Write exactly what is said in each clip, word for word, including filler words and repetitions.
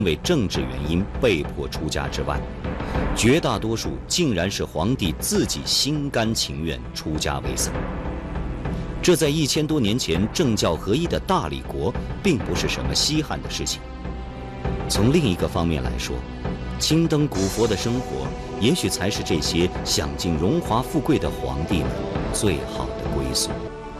因为政治原因被迫出家之外，绝大多数竟然是皇帝自己心甘情愿出家为僧。这在一千多年前政教合一的大理国，并不是什么稀罕的事情。从另一个方面来说，青灯古佛的生活，也许才是这些享尽荣华富贵的皇帝们最好的归宿。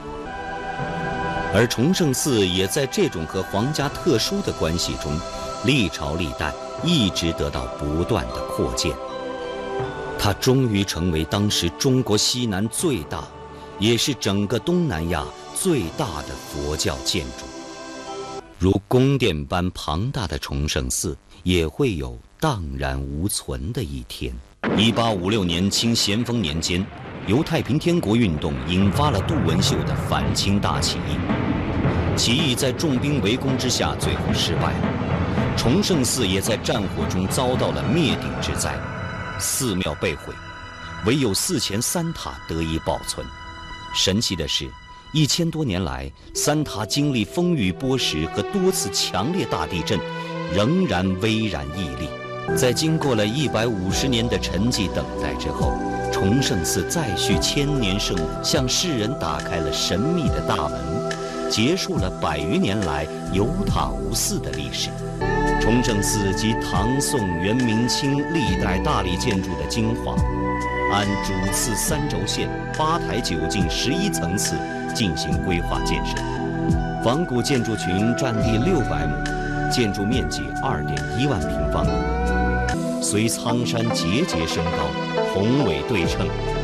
而崇圣寺也在这种和皇家特殊的关系中，历朝历代一直得到不断的扩建。它终于成为当时中国西南最大，也是整个东南亚最大的佛教建筑。如宫殿般庞大的崇圣寺，也会有荡然无存的一天。一八五六年清咸丰年间，由太平天国运动引发了杜文秀的反清大起义。起义在重兵围攻之下最后失败了，崇圣寺也在战火中遭到了灭顶之灾，寺庙被毁，唯有寺前三塔得以保存。神奇的是，一千多年来，三塔经历风雨波蚀和多次强烈大地震，仍然巍然屹立。在经过了一百五十年的沉寂等待之后，崇圣寺再续千年圣物，向世人打开了神秘的大门，结束了百余年来有塔无寺的历史。崇圣寺集唐宋元明清历代大理建筑的精华，按主次三轴线、八台九进十一层次进行规划建设。仿古建筑群占地六百亩，建筑面积二点一万平方米。随苍山节节升高，宏伟对称，